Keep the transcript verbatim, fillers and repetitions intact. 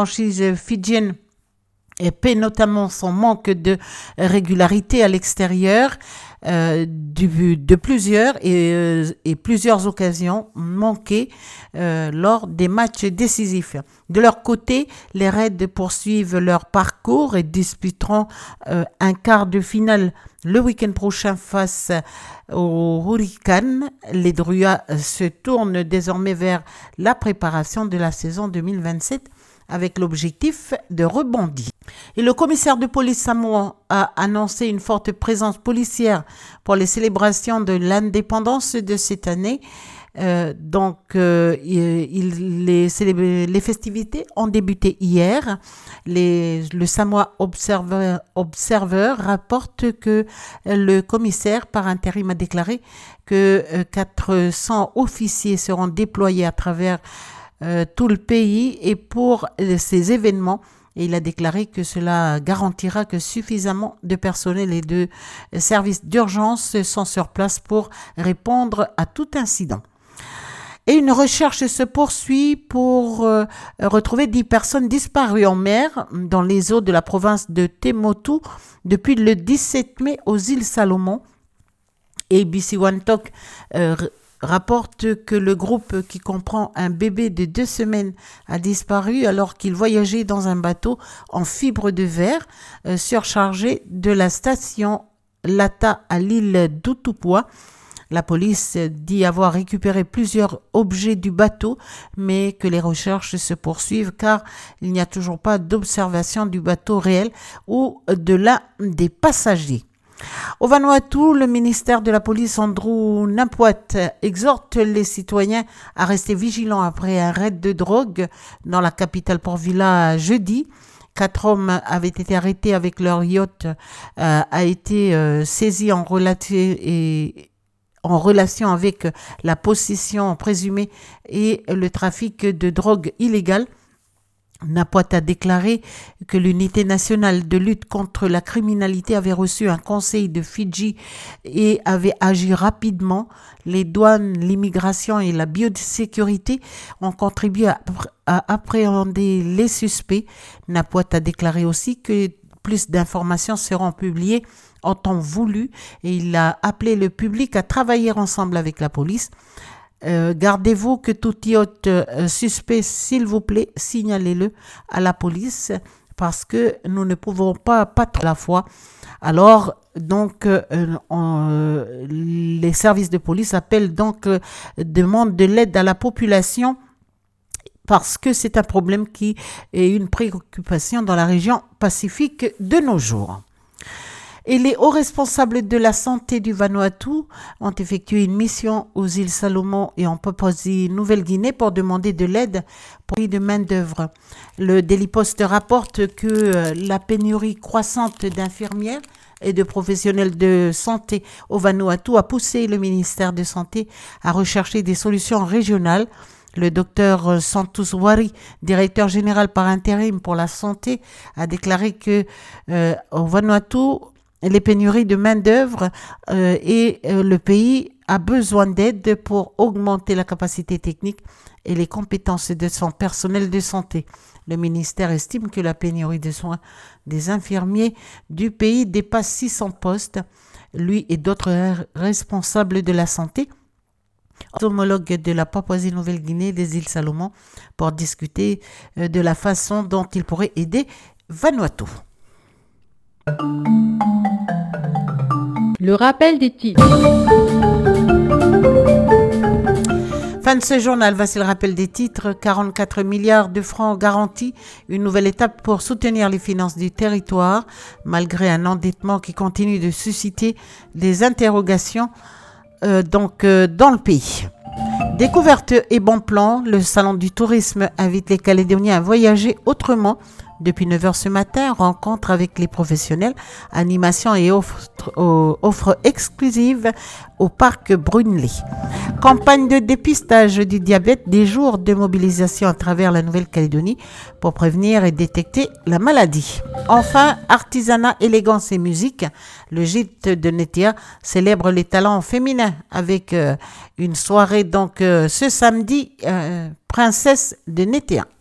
franchise fidjienne paie notamment son manque de régularité à l'extérieur euh, du, de plusieurs et, euh, et plusieurs occasions manquées euh, lors des matchs décisifs. De leur côté, les Reds poursuivent leur parcours et disputeront euh, un quart de finale le week-end prochain face aux Hurricanes. Les Druas se tournent désormais vers la préparation de la saison deux mille vingt-sept avec l'objectif de rebondir. Et le commissaire de police samoan a annoncé une forte présence policière pour les célébrations de l'indépendance de cette année. Euh, donc, euh, il, les, les festivités ont débuté hier. Les, le Samoa Observer, Observer rapporte que le commissaire par intérim a déclaré que euh, quatre cents officiers seront déployés à travers euh, tout le pays et pour euh, ces événements. Et il a déclaré que cela garantira que suffisamment de personnel et de services d'urgence sont sur place pour répondre à tout incident. Et une recherche se poursuit pour euh, retrouver dix personnes disparues en mer dans les eaux de la province de Temotu depuis le dix-sept mai aux îles Salomon. A B C One Talk euh, rapporte que le groupe qui comprend un bébé de deux semaines a disparu alors qu'il voyageait dans un bateau en fibre de verre euh, surchargé de la station Lata à l'île d'Utupua. La police dit avoir récupéré plusieurs objets du bateau, mais que les recherches se poursuivent car il n'y a toujours pas d'observation du bateau réel ou de l'un des passagers. Au Vanuatu, le ministère de la Police Andrew Napoat exhorte les citoyens à rester vigilants après un raid de drogue dans la capitale Port Vila jeudi. Quatre hommes avaient été arrêtés avec leur yacht, euh, a été euh, saisi en relation et en relation avec la possession présumée et le trafic de drogue illégale. Napoat a déclaré que l'unité nationale de lutte contre la criminalité avait reçu un conseil de Fidji et avait agi rapidement. Les douanes, l'immigration et la biosécurité ont contribué à, à appréhender les suspects. Napoat a déclaré aussi que plus d'informations seront publiées en temps voulu et il a appelé le public à travailler ensemble avec la police. Euh, gardez-vous que tout yacht euh, suspect, s'il vous plaît, signalez-le à la police parce que nous ne pouvons pas patrouiller à la fois. Alors, donc, euh, on, euh, les services de police appellent donc, euh, demandent de l'aide à la population parce que c'est un problème qui est une préoccupation dans la région pacifique de nos jours. Et les hauts responsables de la santé du Vanuatu ont effectué une mission aux îles Salomon et en Papouasie-Nouvelle-Guinée pour demander de l'aide pour les de main-d'œuvre. Le Daily Post rapporte que la pénurie croissante d'infirmières et de professionnels de santé au Vanuatu a poussé le ministère de Santé à rechercher des solutions régionales. Le docteur Santus Wari, directeur général par intérim pour la santé, a déclaré que euh, au Vanuatu, les pénuries de main-d'œuvre euh, et euh, le pays a besoin d'aide pour augmenter la capacité technique et les compétences de son personnel de santé. Le ministère estime que la pénurie de soins des infirmiers du pays dépasse six cents postes. Lui et d'autres responsables de la santé, homologues de la Papouasie-Nouvelle-Guinée des îles Salomon, pour discuter euh, de la façon dont ils pourraient aider Vanuatu. Le rappel des titres. Fin de ce journal, voici le rappel des titres. quarante-quatre milliards de francs garantis, une nouvelle étape pour soutenir les finances du territoire, malgré un endettement qui continue de susciter des interrogations euh, donc, euh, dans le pays. Découverte et bon plan, le salon du tourisme invite les Calédoniens à voyager autrement. Depuis neuf heures ce matin, rencontre avec les professionnels, animation et offres, offres exclusives au parc Brunelay. Campagne de dépistage du diabète, des jours de mobilisation à travers la Nouvelle-Calédonie pour prévenir et détecter la maladie. Enfin, artisanat, élégance et musique. Le gîte de Netea célèbre les talents féminins avec euh, une soirée donc euh, ce samedi, euh, Princesse de Netea.